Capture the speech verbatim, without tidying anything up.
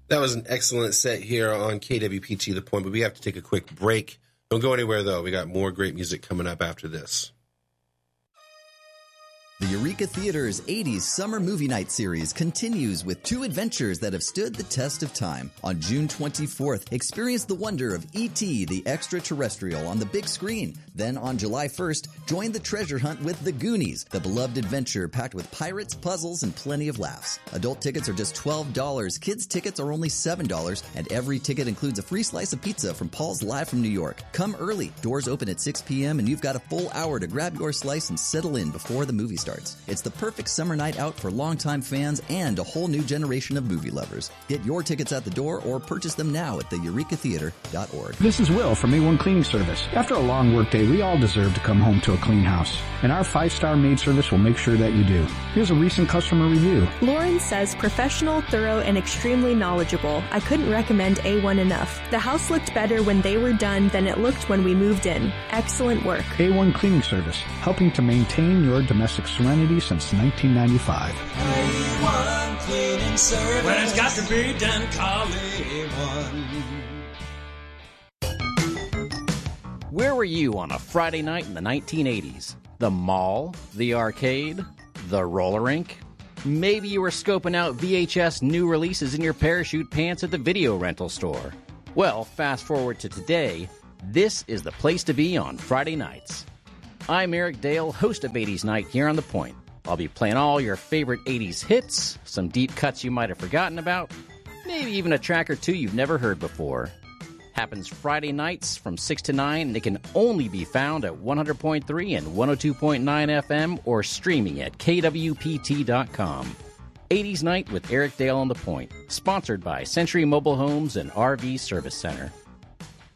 That was an excellent set here on K W P T The Point, but we have to take a quick break. Don't go anywhere, though. We got more great music coming up after this. The Eureka Theater's eighties Summer Movie Night series continues with two adventures that have stood the test of time. On June twenty-fourth, experience the wonder of E T the Extraterrestrial on the big screen. Then on July first, join the treasure hunt with The Goonies, the beloved adventure packed with pirates, puzzles, and plenty of laughs. Adult tickets are just twelve dollars, kids' tickets are only seven dollars, and every ticket includes a free slice of pizza from Paul's Live from New York. Come early. Doors open at six p.m., and you've got a full hour to grab your slice and settle in before the movie starts. It's the perfect summer night out for longtime fans and a whole new generation of movie lovers. Get your tickets at the door or purchase them now at the eureka theater dot org. This is Will from A one Cleaning Service. After a long workday, we all deserve to come home to a clean house, and our five-star maid service will make sure that you do. Here's a recent customer review. Lauren says professional, thorough, and extremely knowledgeable. I couldn't recommend A one enough. The house looked better when they were done than it looked when we moved in. Excellent work. A one Cleaning Service, helping to maintain your domestic serenity since nineteen ninety-five. A one Cleaning Service. When it's got to be done, call A one. Where were you on a Friday night in the nineteen eighties? The mall? The arcade? The roller rink? Maybe you were scoping out V H S new releases in your parachute pants at the video rental store. Well, fast forward to today, this is the place to be on Friday nights. I'm Eric Dale, host of eighties Night here on The Point. I'll be playing all your favorite eighties hits, some deep cuts you might have forgotten about, maybe even a track or two you've never heard before. Happens Friday nights from six to nine, and it can only be found at one hundred point three and one oh two point nine F M or streaming at K W P T dot com. eighties Night with Eric Dale on The Point, sponsored by Century Mobile Homes and R V Service Center.